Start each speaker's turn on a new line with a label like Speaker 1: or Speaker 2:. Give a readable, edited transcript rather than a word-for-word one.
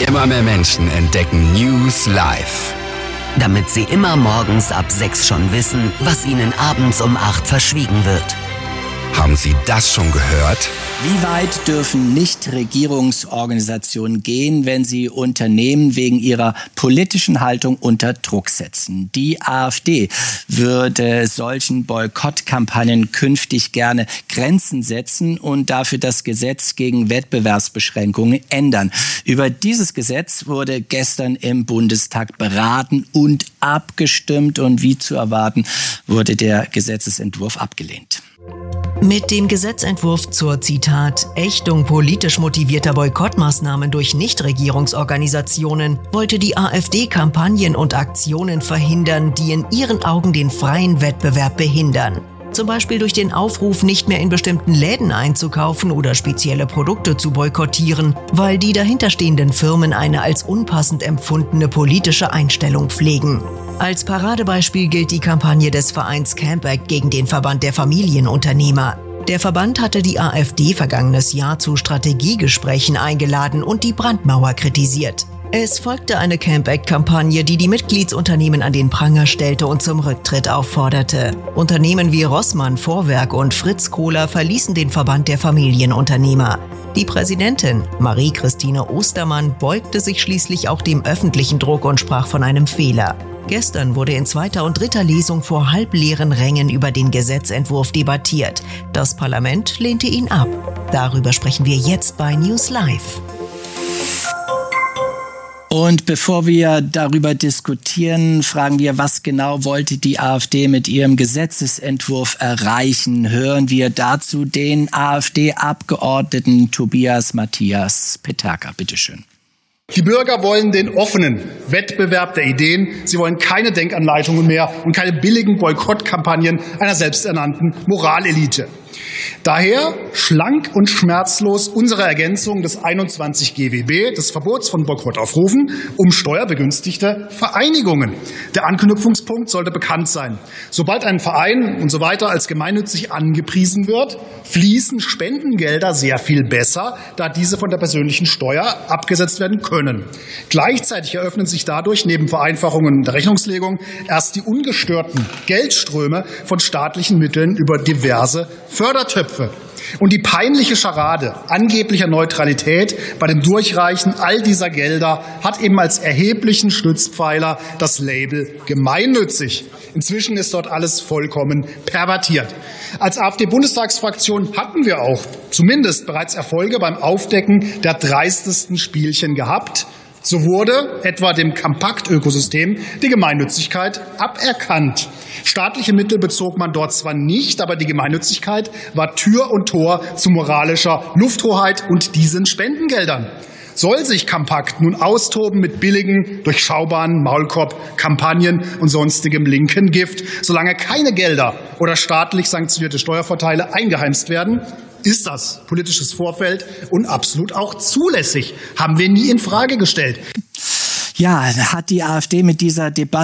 Speaker 1: Immer mehr Menschen entdecken News Live.
Speaker 2: Damit sie immer morgens ab 6 schon wissen, was ihnen abends um 8 verschwiegen wird.
Speaker 1: Haben Sie das schon gehört?
Speaker 3: Wie weit dürfen Nichtregierungsorganisationen gehen, wenn sie Unternehmen wegen ihrer politischen Haltung unter Druck setzen? Die AfD würde solchen Boykottkampagnen künftig gerne Grenzen setzen und dafür das Gesetz gegen Wettbewerbsbeschränkungen ändern. Über dieses Gesetz wurde gestern im Bundestag beraten und abgestimmt und wie zu erwarten, wurde der Gesetzesentwurf abgelehnt.
Speaker 4: Mit dem Gesetzentwurf zur, Zitat, Ächtung politisch motivierter Boykottmaßnahmen durch Nichtregierungsorganisationen wollte die AfD Kampagnen und Aktionen verhindern, die in ihren Augen den freien Wettbewerb behindern. Zum Beispiel durch den Aufruf, nicht mehr in bestimmten Läden einzukaufen oder spezielle Produkte zu boykottieren, weil die dahinterstehenden Firmen eine als unpassend empfundene politische Einstellung pflegen. Als Paradebeispiel gilt die Kampagne des Vereins Campact gegen den Verband der Familienunternehmer. Der Verband hatte die AfD vergangenes Jahr zu Strategiegesprächen eingeladen und die Brandmauer kritisiert. Es folgte eine Campact-Kampagne, die die Mitgliedsunternehmen an den Pranger stellte und zum Rücktritt aufforderte. Unternehmen wie Rossmann, Vorwerk und Fritz Kohler verließen den Verband der Familienunternehmer. Die Präsidentin, Marie-Christine Ostermann, beugte sich schließlich auch dem öffentlichen Druck und sprach von einem Fehler. Gestern wurde in 2. und 3. Lesung vor halbleeren Rängen über den Gesetzentwurf debattiert. Das Parlament lehnte ihn ab. Darüber sprechen wir jetzt bei News Live.
Speaker 3: Und bevor wir darüber diskutieren, fragen wir, was genau wollte die AfD mit ihrem Gesetzesentwurf erreichen? Hören wir dazu den AfD-Abgeordneten Tobias Matthias Peterka. Bitteschön.
Speaker 5: Die Bürger wollen den offenen Wettbewerb der Ideen. Sie wollen keine Denkanleitungen mehr und keine billigen Boykottkampagnen einer selbsternannten Moralelite. Daher schlank und schmerzlos unsere Ergänzung des 21 GWB, des Verbots von Boykottaufrufen, um steuerbegünstigte Vereinigungen. Der Anknüpfungspunkt sollte bekannt sein. Sobald ein Verein und so weiter als gemeinnützig angepriesen wird, fließen Spendengelder sehr viel besser, da diese von der persönlichen Steuer abgesetzt werden können. Gleichzeitig eröffnen sich dadurch neben Vereinfachungen der Rechnungslegung erst die ungestörten Geldströme von staatlichen Mitteln über diverse Fördertöpfe. Und die peinliche Scharade angeblicher Neutralität bei dem Durchreichen all dieser Gelder hat eben als erheblichen Stützpfeiler das Label gemeinnützig. Inzwischen ist dort alles vollkommen pervertiert. Als AfD-Bundestagsfraktion hatten wir auch zumindest bereits Erfolge beim Aufdecken der dreistesten Spielchen gehabt. So wurde etwa dem Kompakt-Ökosystem die Gemeinnützigkeit aberkannt. Staatliche Mittel bezog man dort zwar nicht, aber die Gemeinnützigkeit war Tür und Tor zu moralischer Lufthoheit und diesen Spendengeldern. Soll sich Kompakt nun austoben mit billigen, durchschaubaren Maulkorb-Kampagnen und sonstigem linken Gift, solange keine Gelder oder staatlich sanktionierte Steuervorteile eingeheimst werden? Ist das politisches Vorfeld und absolut auch zulässig? Haben wir nie in Frage gestellt.
Speaker 3: Ja, hat die AfD mit dieser Debatte